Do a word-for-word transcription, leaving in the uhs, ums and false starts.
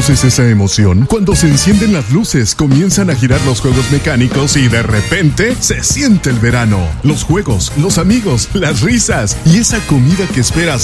¿Conoces esa emoción? Cuando se encienden las luces, comienzan a girar los juegos mecánicos y de repente se siente el verano. Los juegos, los amigos, las risas y esa comida que esperas